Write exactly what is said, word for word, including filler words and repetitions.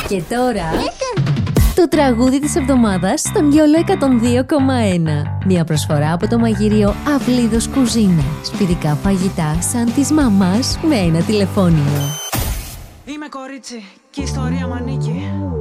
Και τώρα το τραγούδι της εβδομάδας στον Γιόλο εκατόν δύο κόμμα ένα. Μια προσφορά από το μαγειρίο Αυλίδος Κουζίνα. Σπιτικά φαγητά σαν της μαμάς με ένα τηλεφώνημα. Είμαι κορίτσι και η ιστορία μ' ανήκει.